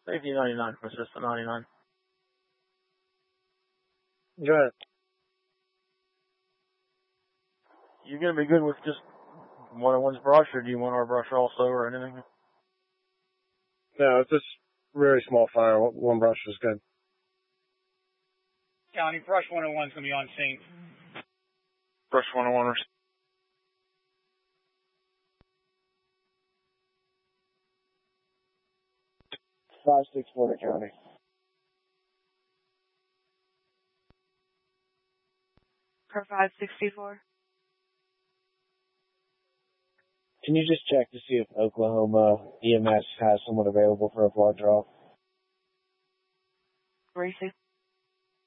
Safety 99, consistent 99. Go ahead. You gonna be good with just 101's brush, or do you want our brush also, or anything? No, it's just very small fire. One brush is good. County, brush 101 is going to be on scene. Brush 101. Five, 6, Florida County. Per 564. Can you just check to see if Oklahoma EMS has someone available for a blood draw? Racing.